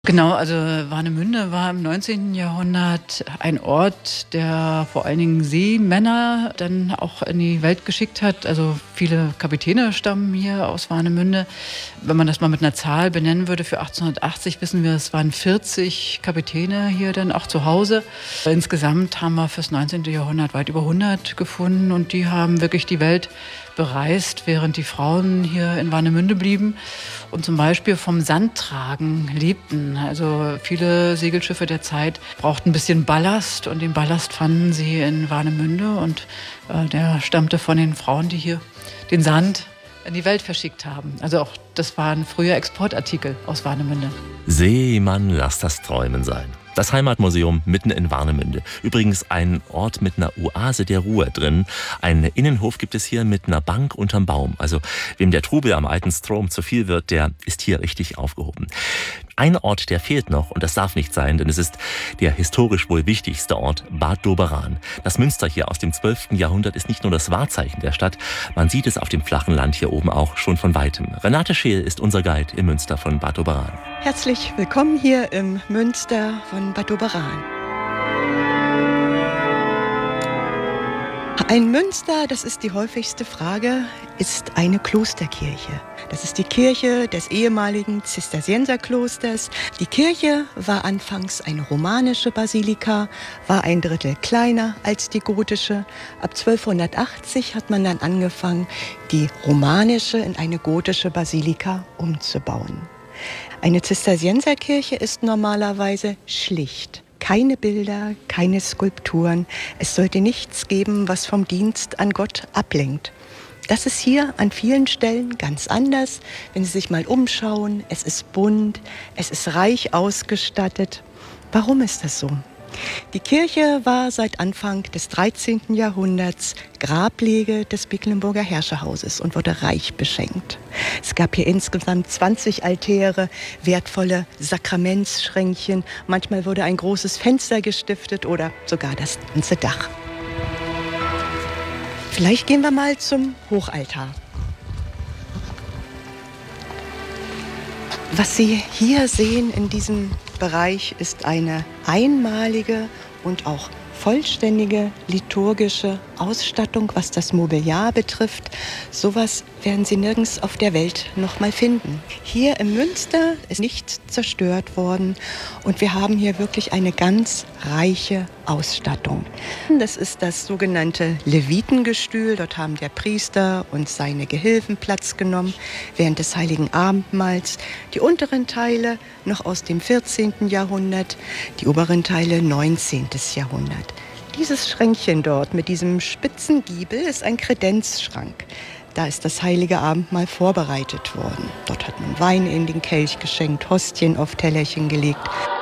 Genau, also Warnemünde war im 19. Jahrhundert ein Ort, der vor allen Dingen Seemänner dann auch in die Welt geschickt hat. Also viele Kapitäne stammen hier aus Warnemünde. Wenn man das mal mit einer Zahl benennen würde, für 1880 wissen wir, es waren 40 Kapitäne hier dann auch zu Hause. Insgesamt haben wir fürs 19. Jahrhundert weit über 100 gefunden und die haben wirklich die Welt bereist, während die Frauen hier in Warnemünde blieben und zum Beispiel vom Sandtragen lebten. Also viele Segelschiffe der Zeit brauchten ein bisschen Ballast und den Ballast fanden sie in Warnemünde und der stammte von den Frauen, die hier den Sand in die Welt verschickt haben. Also auch das waren früher Exportartikel aus Warnemünde. Seemann, lass das Träumen sein. Das Heimatmuseum mitten in Warnemünde. Übrigens ein Ort mit einer Oase der Ruhe drin. Einen Innenhof gibt es hier mit einer Bank unterm Baum. Also wem der Trubel am alten Strom zu viel wird, der ist hier richtig aufgehoben. Ein Ort, der fehlt noch und das darf nicht sein, denn es ist der historisch wohl wichtigste Ort, Bad Doberan. Das Münster hier aus dem 12. Jahrhundert ist nicht nur das Wahrzeichen der Stadt, man sieht es auf dem flachen Land hier oben auch schon von Weitem. Renate Scheel ist unser Guide im Münster von Bad Doberan. Herzlich willkommen hier im Münster von Bad Doberan. Ein Münster, das ist die häufigste Frage, ist eine Klosterkirche. Das ist die Kirche des ehemaligen Zisterzienserklosters. Die Kirche war anfangs eine romanische Basilika, war ein Drittel kleiner als die gotische. Ab 1280 hat man dann angefangen, die romanische in eine gotische Basilika umzubauen. Eine Zisterzienserkirche ist normalerweise schlicht. Keine Bilder, keine Skulpturen. Es sollte nichts geben, was vom Dienst an Gott ablenkt. Das ist hier an vielen Stellen ganz anders. Wenn Sie sich mal umschauen, es ist bunt, es ist reich ausgestattet. Warum ist das so? Die Kirche war seit Anfang des 13. Jahrhunderts Grablege des Mecklenburger Herrscherhauses und wurde reich beschenkt. Es gab hier insgesamt 20 Altäre, wertvolle Sakramentsschränkchen. Manchmal wurde ein großes Fenster gestiftet oder sogar das ganze Dach. Vielleicht gehen wir mal zum Hochaltar. Was Sie hier sehen in diesem Bereich ist eine einmalige und auch vollständige liturgische Ausstattung, was das Mobiliar betrifft. Sowas werden Sie nirgends auf der Welt noch mal finden. Hier im Münster ist nichts zerstört worden und wir haben hier wirklich eine ganz reiche Ausstattung. Das ist das sogenannte Levitengestühl. Dort haben der Priester und seine Gehilfen Platz genommen während des Heiligen Abendmahls. Die unteren Teile noch aus dem 14. Jahrhundert, die oberen Teile 19. Jahrhundert. Dieses Schränkchen dort mit diesem spitzen Giebel ist ein Kredenzschrank. Da ist das Heilige Abendmahl vorbereitet worden. Dort hat man Wein in den Kelch geschenkt, Hostien auf Tellerchen gelegt.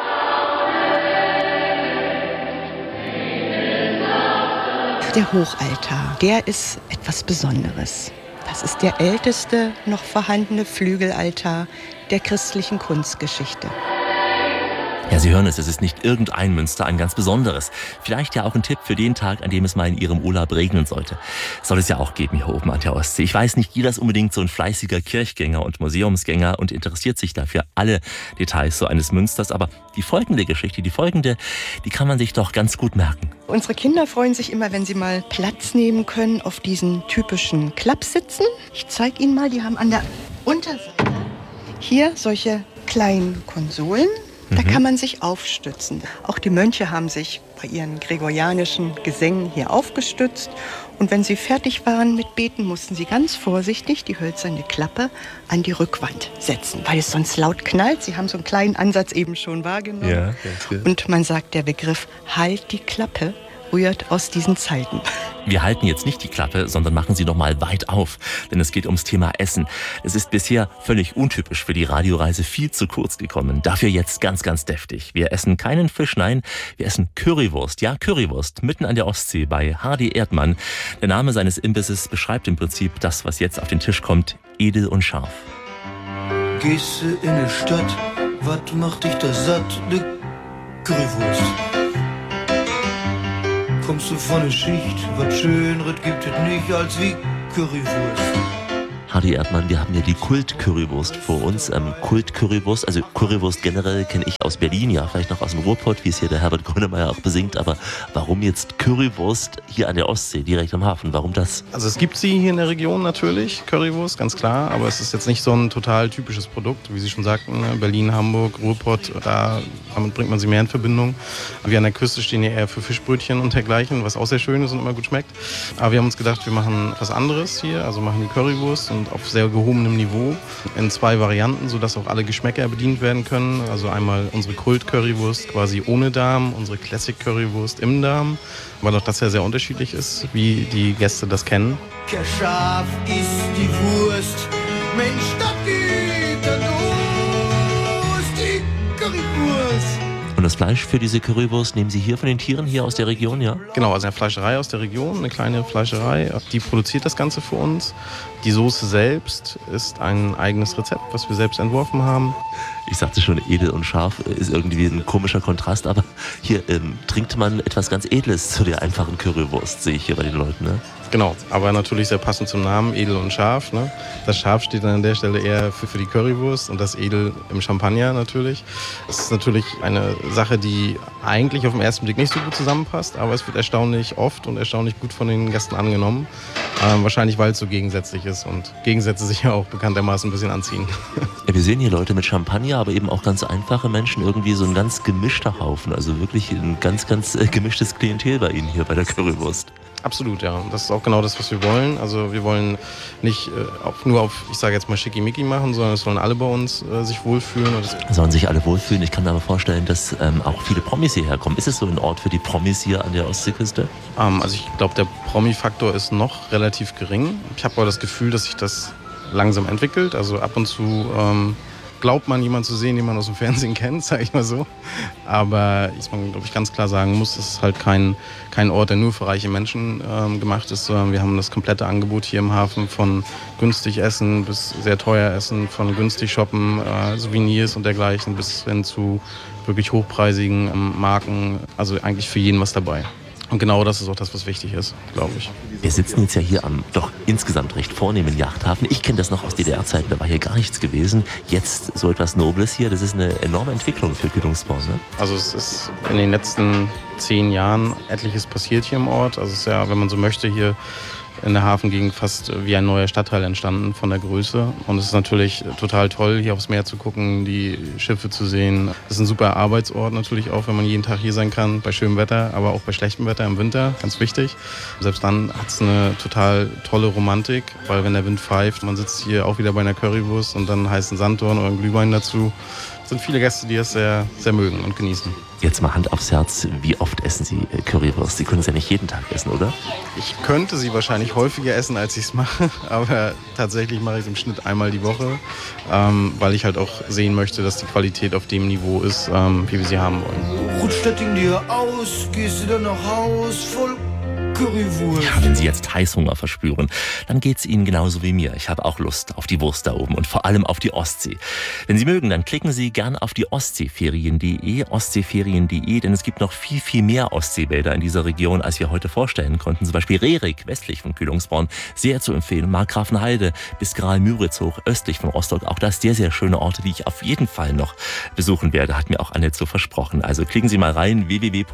Der Hochaltar, der ist etwas Besonderes. Das ist der älteste noch vorhandene Flügelaltar der christlichen Kunstgeschichte. Ja, Sie hören es ist nicht irgendein Münster, ein ganz besonderes. Vielleicht ja auch ein Tipp für den Tag, an dem es mal in Ihrem Urlaub regnen sollte. Soll es ja auch geben hier oben an der Ostsee. Ich weiß, nicht jeder ist unbedingt so ein fleißiger Kirchgänger und Museumsgänger und interessiert sich dafür alle Details so eines Münsters. Aber die folgende Geschichte, die kann man sich doch ganz gut merken. Unsere Kinder freuen sich immer, wenn sie mal Platz nehmen können auf diesen typischen Klappsitzen. Ich zeige Ihnen mal, die haben an der Unterseite hier solche kleinen Konsolen. Da kann man sich aufstützen. Auch die Mönche haben sich bei ihren gregorianischen Gesängen hier aufgestützt. Und wenn sie fertig waren mit Beten, mussten sie ganz vorsichtig die hölzerne Klappe an die Rückwand setzen, weil es sonst laut knallt. Sie haben so einen kleinen Ansatz eben schon wahrgenommen. Ja, ganz gut. Und man sagt, der Begriff Halt die Klappe rührt aus diesen Zeiten. Wir halten jetzt nicht die Klappe, sondern machen sie noch mal weit auf, denn es geht ums Thema Essen. Es ist bisher völlig untypisch für die Radioreise, viel zu kurz gekommen. Dafür jetzt ganz, ganz deftig. Wir essen keinen Fisch, nein, wir essen Currywurst. Ja, Currywurst, mitten an der Ostsee bei Hardy Erdmann. Der Name seines Imbisses beschreibt im Prinzip das, was jetzt auf den Tisch kommt, edel und scharf. Gehst du in die Stadt, was macht dich da satt? Ne Currywurst. Kommst du von der Schicht, was Schöneres gibt es nicht als wie Currywurst. Hardy Erdmann, wir haben ja die Kult-Currywurst vor uns. Kult-Currywurst, also Currywurst generell kenne ich aus Berlin, ja, vielleicht noch aus dem Ruhrpott, wie es hier der Herbert Grönemeyer auch besingt. Aber warum jetzt Currywurst hier an der Ostsee, direkt am Hafen? Warum das? Also es gibt sie hier in der Region natürlich, Currywurst, ganz klar. Aber es ist jetzt nicht so ein total typisches Produkt, wie Sie schon sagten. Berlin, Hamburg, Ruhrpott, damit bringt man sie mehr in Verbindung. Wir an der Küste stehen ja eher für Fischbrötchen und dergleichen, was auch sehr schön ist und immer gut schmeckt. Aber wir haben uns gedacht, wir machen was anderes hier, also machen die Currywurst und auf sehr gehobenem Niveau in 2 Varianten, sodass auch alle Geschmäcker bedient werden können. Also einmal unsere Kult-Currywurst quasi ohne Darm, unsere Classic-Currywurst im Darm, weil auch das ja sehr unterschiedlich ist, wie die Gäste das kennen. Kein Schaf ist die Wurst, Mensch, das geht da los, die Currywurst. Und das Fleisch für diese Currywurst nehmen Sie hier von den Tieren hier aus der Region, ja? Genau, also eine Fleischerei aus der Region, eine kleine Fleischerei, die produziert das Ganze für uns. Die Soße selbst ist ein eigenes Rezept, was wir selbst entworfen haben. Ich sagte schon, edel und scharf ist irgendwie ein komischer Kontrast, aber hier trinkt man etwas ganz Edles zu der einfachen Currywurst, sehe ich hier bei den Leuten, ne? Genau, aber natürlich sehr passend zum Namen, edel und scharf. Ne? Das Scharf steht dann an der Stelle eher für die Currywurst und das Edel im Champagner natürlich. Das ist natürlich eine Sache, die eigentlich auf den ersten Blick nicht so gut zusammenpasst, aber es wird erstaunlich oft und erstaunlich gut von den Gästen angenommen. Wahrscheinlich, weil es so gegensätzlich ist und Gegensätze sich ja auch bekanntermaßen ein bisschen anziehen. Ja, wir sehen hier Leute mit Champagner, aber eben auch ganz einfache Menschen, irgendwie so ein ganz gemischter Haufen, also wirklich ein ganz, ganz gemischtes Klientel bei Ihnen hier bei der Currywurst. Absolut, ja. Das ist auch genau das, was wir wollen. Also wir wollen nicht nur auf, ich sage jetzt mal, Schickimicki machen, sondern es sollen alle bei uns sich wohlfühlen. Und sollen sich alle wohlfühlen. Ich kann mir aber vorstellen, dass auch viele Promis hierher kommen. Ist es so ein Ort für die Promis hier an der Ostseeküste? Also ich glaube, der Promi-Faktor ist noch relativ gering. Ich habe aber das Gefühl, dass sich das langsam entwickelt. Also ab und zu glaubt man, jemanden zu sehen, den man aus dem Fernsehen kennt, sage ich mal so. Aber was man, glaube ich, ganz klar sagen muss, es ist halt kein Ort, der nur für reiche Menschen gemacht ist, sondern wir haben das komplette Angebot hier im Hafen von günstig essen bis sehr teuer essen, von günstig shoppen, Souvenirs und dergleichen bis hin zu wirklich hochpreisigen Marken. Also eigentlich für jeden was dabei. Und genau das ist auch das, was wichtig ist, glaube ich. Wir sitzen jetzt ja hier am doch insgesamt recht vornehmen Yachthafen. Ich kenne das noch aus DDR-Zeiten, da war hier gar nichts gewesen. Jetzt so etwas Nobles hier, das ist eine enorme Entwicklung für Kühlungsborn, ne? Also es ist in den letzten 10 Jahren etliches passiert hier im Ort. Also es ist ja, wenn man so möchte, hier in der Hafengegend fast wie ein neuer Stadtteil entstanden von der Größe. Und es ist natürlich total toll, hier aufs Meer zu gucken, die Schiffe zu sehen. Es ist ein super Arbeitsort natürlich auch, wenn man jeden Tag hier sein kann, bei schönem Wetter, aber auch bei schlechtem Wetter im Winter, ganz wichtig. Selbst dann hat es eine total tolle Romantik, weil wenn der Wind pfeift, man sitzt hier auch wieder bei einer Currywurst und dann heißen Sanddorn oder einen Glühwein dazu. Es sind viele Gäste, die das sehr, sehr mögen und genießen. Jetzt mal Hand aufs Herz, wie oft essen Sie Currywurst? Sie können es ja nicht jeden Tag essen, oder? Ich könnte sie wahrscheinlich häufiger essen, als ich es mache, aber tatsächlich mache ich es im Schnitt einmal die Woche, weil ich halt auch sehen möchte, dass die Qualität auf dem Niveau ist, wie wir sie haben wollen. Rutscht das Ding dir aus, gehst du dann nach Haus voll Currywurst. Ja, wenn Sie jetzt Heißhunger verspüren, dann geht's Ihnen genauso wie mir. Ich habe auch Lust auf die Wurst da oben und vor allem auf die Ostsee. Wenn Sie mögen, dann klicken Sie gern auf die Ostseeferien.de, denn es gibt noch viel, viel mehr Ostseebäder in dieser Region, als wir heute vorstellen konnten. Zum Beispiel Rerik, westlich von Kühlungsborn, sehr zu empfehlen. Markgrafenheide bis Graal-Müritz hoch, östlich von Rostock. Auch das sehr, sehr schöne Orte, die ich auf jeden Fall noch besuchen werde, hat mir auch Annette so versprochen. Also klicken Sie mal rein,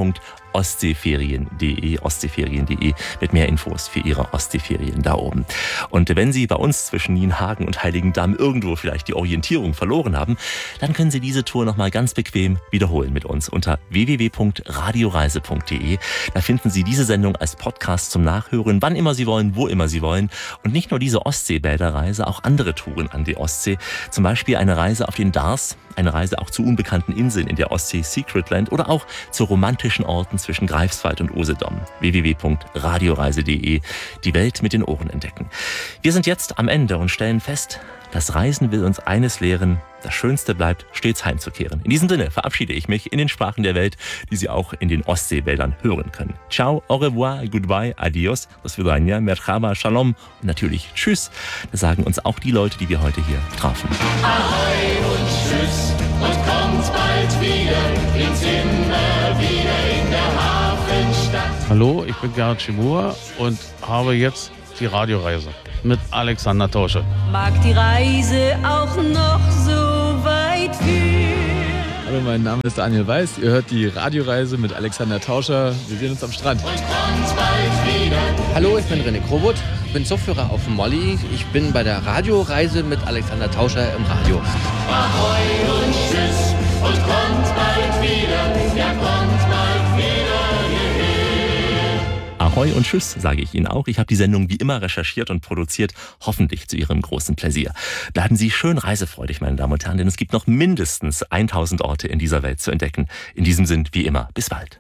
www.ostseeferien.de, ostseeferien.de mit mehr Infos für Ihre Ostseeferien da oben. Und wenn Sie bei uns zwischen Nienhagen und Heiligendamm irgendwo vielleicht die Orientierung verloren haben, dann können Sie diese Tour nochmal ganz bequem wiederholen mit uns unter www.radioreise.de. Da finden Sie diese Sendung als Podcast zum Nachhören, wann immer Sie wollen, wo immer Sie wollen. Und nicht nur diese Ostseebäderreise, auch andere Touren an die Ostsee. Zum Beispiel eine Reise auf den Dars, eine Reise auch zu unbekannten Inseln in der Ostsee Secretland oder auch zu romantischen Orten zwischen Greifswald und Usedom. www.radioreise.de, die Welt mit den Ohren entdecken. Wir sind jetzt am Ende und stellen fest, das Reisen will uns eines lehren: Das Schönste bleibt, stets heimzukehren. In diesem Sinne verabschiede ich mich in den Sprachen der Welt, die Sie auch in den Ostseewäldern hören können. Ciao, au revoir, goodbye, adios, do svidania, merhaba, shalom und natürlich tschüss. Das sagen uns auch die Leute, die wir heute hier trafen. Ahoi und tschüss und kommt bald wieder, ins immer wieder in der Hafenstadt. Hallo, ich bin Gerhard Schimura und habe jetzt die Radioreise mit Alexander Tauscher. Mag die Reise auch noch so weit führen. Hallo, mein Name ist Daniel Weiß. Ihr hört die Radioreise mit Alexander Tauscher. Wir sehen uns am Strand. Und kommt bald wieder. Hallo, ich bin René Krobot. Ich bin Zugführer auf dem Molly. Ich bin bei der Radioreise mit Alexander Tauscher im Radio. Ahoi und tschüss und kommt bald wieder. Ja, kommt bald wieder hierher. Ahoi und tschüss, sage ich Ihnen auch. Ich habe die Sendung wie immer recherchiert und produziert, hoffentlich zu Ihrem großen Pläsier. Bleiben Sie schön reisefreudig, meine Damen und Herren, denn es gibt noch mindestens 1000 Orte in dieser Welt zu entdecken. In diesem Sinn, wie immer, bis bald.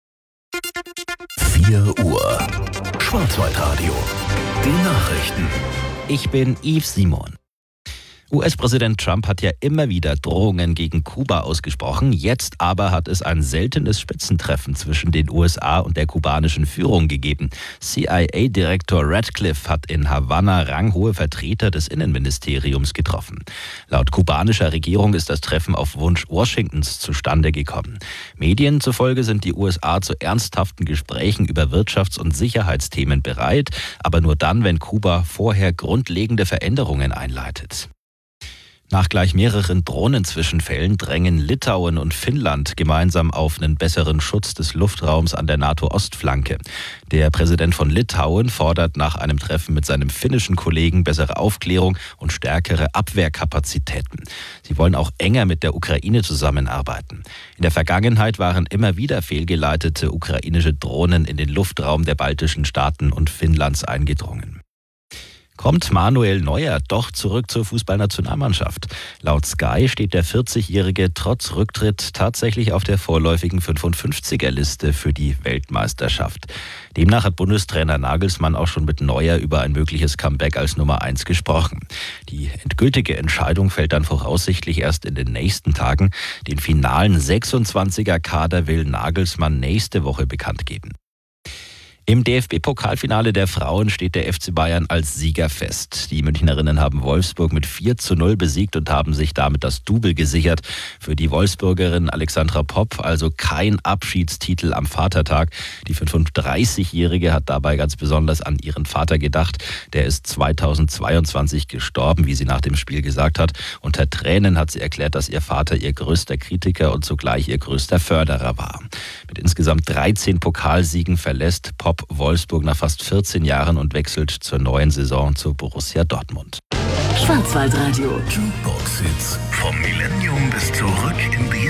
4 Uhr. Schwarzwaldradio. Die Nachrichten. Ich bin Yves Simon. US-Präsident Trump hat ja immer wieder Drohungen gegen Kuba ausgesprochen. Jetzt aber hat es ein seltenes Spitzentreffen zwischen den USA und der kubanischen Führung gegeben. CIA-Direktor Radcliffe hat in Havanna ranghohe Vertreter des Innenministeriums getroffen. Laut kubanischer Regierung ist das Treffen auf Wunsch Washingtons zustande gekommen. Medien zufolge sind die USA zu ernsthaften Gesprächen über Wirtschafts- und Sicherheitsthemen bereit, aber nur dann, wenn Kuba vorher grundlegende Veränderungen einleitet. Nach gleich mehreren Drohnenzwischenfällen drängen Litauen und Finnland gemeinsam auf einen besseren Schutz des Luftraums an der NATO-Ostflanke. Der Präsident von Litauen fordert nach einem Treffen mit seinem finnischen Kollegen bessere Aufklärung und stärkere Abwehrkapazitäten. Sie wollen auch enger mit der Ukraine zusammenarbeiten. In der Vergangenheit waren immer wieder fehlgeleitete ukrainische Drohnen in den Luftraum der baltischen Staaten und Finnlands eingedrungen. Kommt Manuel Neuer doch zurück zur Fußballnationalmannschaft? Laut Sky steht der 40-Jährige trotz Rücktritt tatsächlich auf der vorläufigen 55er-Liste für die Weltmeisterschaft. Demnach hat Bundestrainer Nagelsmann auch schon mit Neuer über ein mögliches Comeback als Nummer 1 gesprochen. Die endgültige Entscheidung fällt dann voraussichtlich erst in den nächsten Tagen. Den finalen 26er-Kader will Nagelsmann nächste Woche bekannt geben. Im DFB-Pokalfinale der Frauen steht der FC Bayern als Sieger fest. Die Münchnerinnen haben Wolfsburg mit 4:0 besiegt und haben sich damit das Double gesichert. Für die Wolfsburgerin Alexandra Popp also kein Abschiedstitel am Vatertag. Die 35-Jährige hat dabei ganz besonders an ihren Vater gedacht. Der ist 2022 gestorben, wie sie nach dem Spiel gesagt hat. Unter Tränen hat sie erklärt, dass ihr Vater ihr größter Kritiker und zugleich ihr größter Förderer war. Mit insgesamt 13 Pokalsiegen verlässt Popp Wolfsburg nach fast 14 Jahren und wechselt zur neuen Saison zu Borussia Dortmund. Schwarzwaldradio. Jukebox Hits vom Millennium bis zurück in die